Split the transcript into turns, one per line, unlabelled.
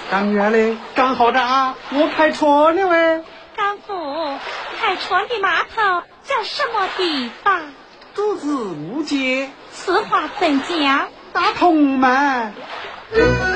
刚月嘞，刚好的啊，我开车了喂。
干父，开船的码头在什么地方？
主子无界，
此话怎讲？
大同嘛。